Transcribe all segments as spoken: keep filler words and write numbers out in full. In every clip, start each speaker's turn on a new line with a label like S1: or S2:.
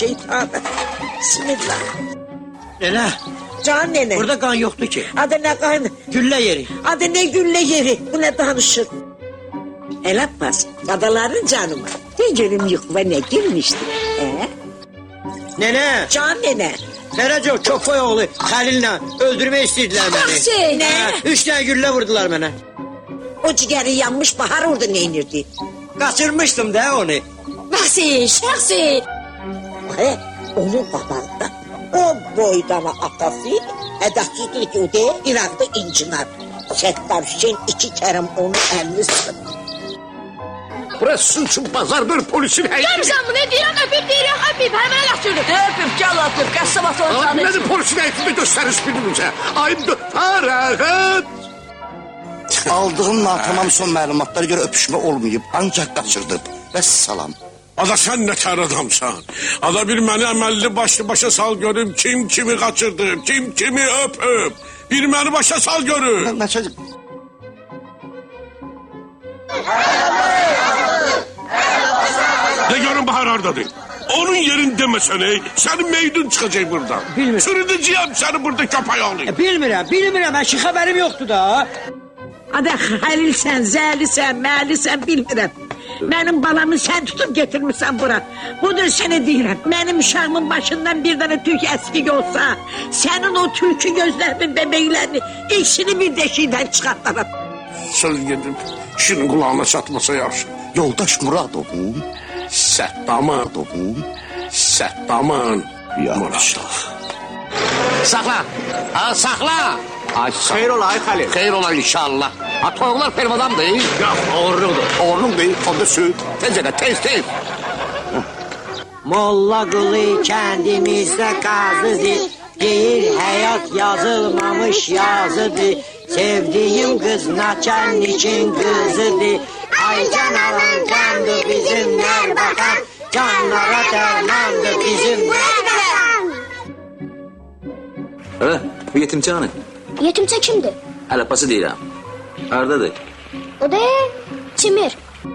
S1: şeytanı. Bismillah.
S2: Nene.
S1: Can nene.
S2: Burada kan yoktu ki.
S1: Adı ne kan?
S2: Gülle yeri.
S1: Adı ne gülle yeri? Bu ne danışır? El Abbas, adaların canıma. Ne gelin yıkıva ne girmişti? Ee?
S2: Nene.
S1: Can nene.
S2: Feraco Çofoyoğlu Halil'le öldürme istediler beni.
S1: Şey ne?
S2: Ha, üç tane gülle vurdular bana.
S1: O ciğeri yanmış bahar orada ne inirdi?
S2: Kaçırmıştım da onu.
S1: Nasıl? Nasıl? He, onun babanda o boydana atası hedefsizlik ki o değil, İran'da incinar. Settar Hüseyin iki kerem onun elini sıkın.
S3: Burası suçun pazardır polisin heyeti.
S4: Görmüşsün bu ne diyorsun? Öpüp diyorum, öpüp hemen açıyorum.
S1: Öpüp gel öpüp, kasabası ortadan
S3: Abi nedir polisin heyetini gösterir birbirimize. Ayıptır. Farahat.
S5: Aldığım natamam son məlumatlara görə öpüşmə olmayıb, ancaq qaçırdım. Vəssalam.
S3: Ada sen ne kar adamsan. Ada bir məni əməlli başlı başa sal görüm. Kim kimi kaçırdı, kim kimi öp öp. Bir məni başa sal görüm.
S5: Nə çocuk?
S3: Ne görün Bahar oradadır. Onun yerinde mesele senin meydun çıkacak buradan.
S2: Bilmiyorum.
S3: Sürüdeceğim seni burada köpeği alayım.
S2: E, bilmirəm, bilmirəm. Mən ki xəbərim yoxdur da.
S1: Adı Halilsən, Zəlisən, Məlisən bilmirəm. Benim balamı sen tutup getirmişsen bura. Budur seni deyirəm. Benim uşağımın başından bir tane tük eski olsa, senin o tülkü gözlerinin bebeklerini ikisini bir deşiğden çıkartlarım.
S3: Söz gidip kişinin kulağına çatmasa yaxşı.
S5: Yoldaş Muradovun.
S3: Səttamın. Səttamın.
S5: Yavaşlar.
S6: Sakla. Ha, sakla. Ay,
S3: Xeyr ola ay Xalil.
S6: Xeyr ola inşallah. Ha, toyuqlar pervadan değil.
S3: Yox, oğurluqdur.
S6: Oğlum değil. Onda söyle. Tez ele, tez tez.
S2: Molla Qulu kəndimizdə qazıdır. Deyir həyat yazılmamış yazıdır. Sevdiğim kız naçannikin kızıdır. Ay canavan candı bizim Erbakan. Canlara dermandı bizim Erbakan.
S7: Öyle, bu yetimçe hanı?
S4: Yetimçe kimdi?
S7: El Abbas'ı değil ha. Ardadır.
S4: O da Çimir.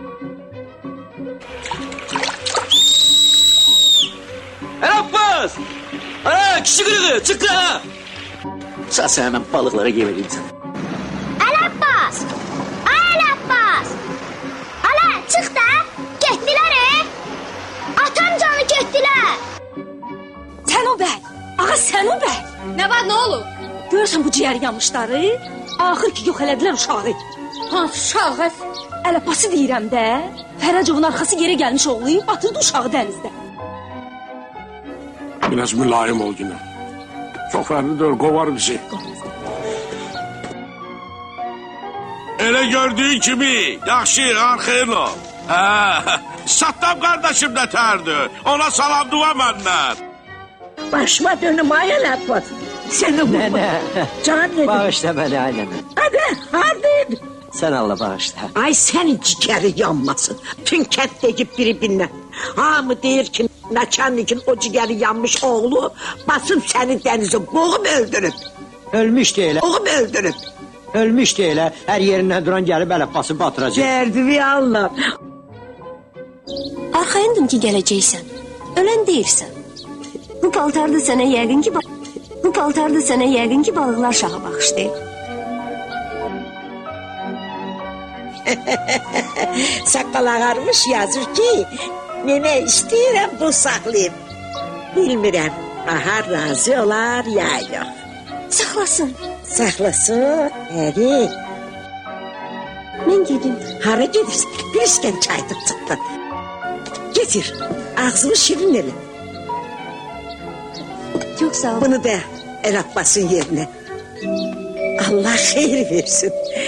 S7: El Abbas! Ana kişi kırığı çıktı ha! Sağ sen hemen balıklara geveleyim sana.
S4: El Abbas! El Abbas! Ala çık da getdiler e! Atam canı getdiler!
S8: Sen o bəy! Ağa sen o bəy!
S4: Ne var ne olur?
S8: Görürsən bu ciğer yanmışları? Axır ki yox elədilər uşağı.
S4: Hansı uşağı?
S8: El Abbas'ı deyirəm də. Fərəcovun arxası geri gəlmiş oğlu batırdı uşağı dənizdə.
S3: Biraz mülayim ol yine. Çok fərlidir, kovar bizi. Ele gördüğün kimi, yaxşı, arxayın ol. Ha, Sattam kardeşim de terdi. Ona salam dua məndən.
S1: Başıma dönüm ay El Abbas. Seni vurma.
S2: Nene.
S1: Can dedim.
S2: Bağışla beni aileme.
S1: Hadi, hadi.
S2: Sen Allah bağışla.
S1: Ay senin ciğeri yanmasın. Tüm kent deyip birbirine. Hamı deyir ki naçannikin o ciğeri yanmış oğlu basıp seni denize boğup öldürüp.
S2: Ölmüş değil.
S1: Boğup öldürüp.
S2: Ölmüş değil. Her yerinden duran gelip El Abbas'ı batıracak.
S1: Derdi Allah.
S8: Arxayındım ki gələcəksən. Ölən deyirsən. Bu paltarda sənə yəqin ki bu paltarda sənə yəqin ki balıqlar şaha baxışdı.
S1: Sakal ağarmış yazır ki nene istəyirəm bu saklayayım. Bilmirəm. Bahar razı olar ya yok.
S8: Saxlasın.
S1: Saklasın. Hadi.
S8: Mən gedim.
S1: Hara gedirsin? Bir isken çaydır çıktı. Getir. Ağzını şirin ele.
S8: Çok sağ ol.
S1: Bunu da El Abbas'ın yerine. Allah hayır versin.